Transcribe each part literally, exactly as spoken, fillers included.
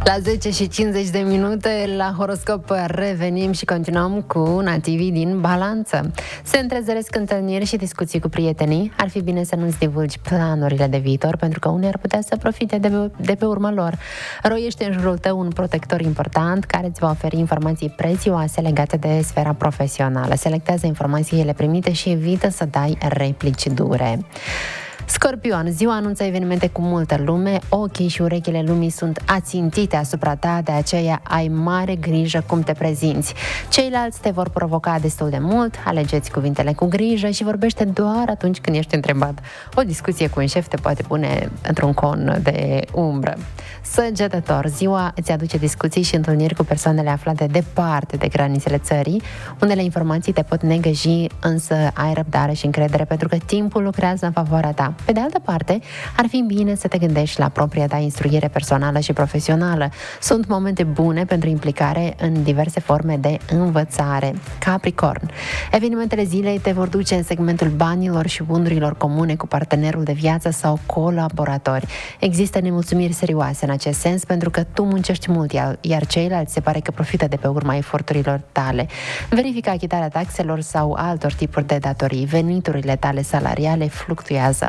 La zece și cincizeci de minute la horoscop revenim și continuăm cu nativii din Balanță. Se întrezăresc întâlniri și discuții cu prietenii. Ar fi bine să nu-ți divulgi planurile de viitor, pentru că unii ar putea să profite de pe, de pe urma lor. Roiește în jurul tău un protector important care îți va oferi informații prețioase legate de sfera profesională. Selectează informațiile primite și evită să dai replici dure. Scorpion, ziua anunță evenimente cu multă lume, ochii și urechile lumii sunt ațintite asupra ta, de aceea ai mare grijă cum te prezinți. Ceilalți te vor provoca destul de mult, alegeți cuvintele cu grijă și vorbește doar atunci când ești întrebat. O discuție cu un șef te poate pune într-un con de umbră. Săgetător, ziua îți aduce discuții și întâlniri cu persoanele aflate departe de granițele țării. Unele informații te pot negăji, însă ai răbdare și încredere pentru că timpul lucrează în favoarea ta. Pe de altă parte, ar fi bine să te gândești la propria ta instruire personală și profesională. Sunt momente bune pentru implicare în diverse forme de învățare. Capricorn, evenimentele zilei te vor duce în segmentul banilor și bundurilor comune cu partenerul de viață sau colaboratori. Există nemulțumiri serioase în acest sens pentru că tu muncești mult, iar ceilalți se pare că profită de pe urma eforturilor tale. Verifică achitarea taxelor sau altor tipuri de datorii. Veniturile tale salariale fluctuează.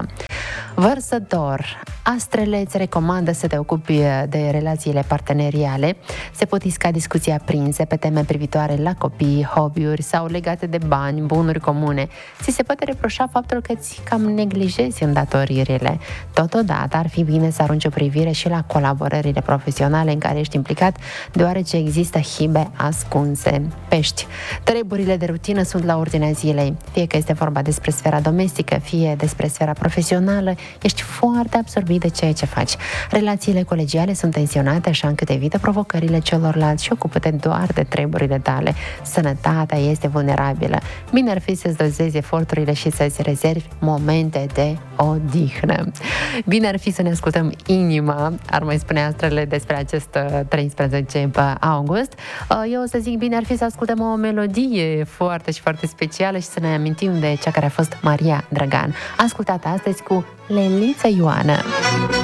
Vărsător, astrele îți recomandă să te ocupi de relațiile parteneriale. Se pot isca discuții aprinse pe teme privitoare la copii, hobby-uri sau legate de bani, bunuri comune. Ți se poate reproșa faptul că îți cam neglijezi îndatoririle. Totodată ar fi bine să arunci o privire și la colaborările profesionale în care ești implicat, deoarece există hibe ascunse. Pești, treburile de rutină sunt la ordinea zilei. Fie că este vorba despre sfera domestică, fie despre sfera profesională, ești foarte absorbit de ceea ce faci. Relațiile colegiale sunt tensionate, așa încât evită provocările celorlalți și ocupă-te doar de treburile tale. Sănătatea este vulnerabilă. Bine ar fi să-ți dozezi eforturile și să-ți rezervi momente de odihnă. Bine ar fi să ne ascultăm inima, ar mai spune astrele despre acest treisprezece august. Eu o să zic, bine ar fi să ascultăm o melodie foarte și foarte specială și să ne amintim de cea care a fost Maria Dragan, ascultată astăzi cu Lelița Ioană.